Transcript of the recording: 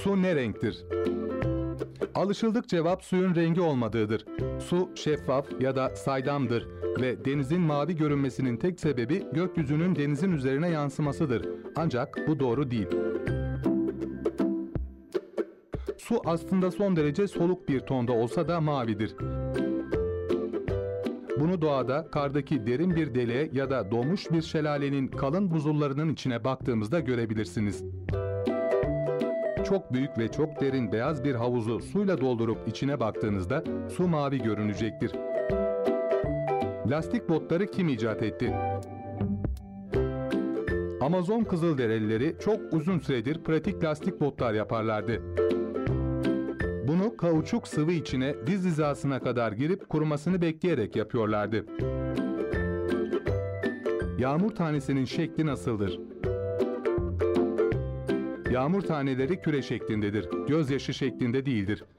Su ne renktir? Alışıldık cevap suyun rengi olmadığıdır. Su şeffaf ya da saydamdır ve denizin mavi görünmesinin tek sebebi gökyüzünün denizin üzerine yansımasıdır. Ancak bu doğru değil. Su aslında son derece soluk bir tonda olsa da mavidir. Bunu doğada kardaki derin bir deliğe ya da donmuş bir şelalenin kalın buzullarının içine baktığımızda görebilirsiniz. Çok büyük ve çok derin beyaz bir havuzu suyla doldurup içine baktığınızda su mavi görünecektir. Lastik botları kim icat etti? Amazon Kızılderilileri çok uzun süredir pratik lastik botlar yaparlardı. Bunu kauçuk sıvı içine diz hizasına kadar girip kurumasını bekleyerek yapıyorlardı. Yağmur tanesinin şekli nasıldır? Yağmur taneleri küre şeklindedir, gözyaşı şeklinde değildir.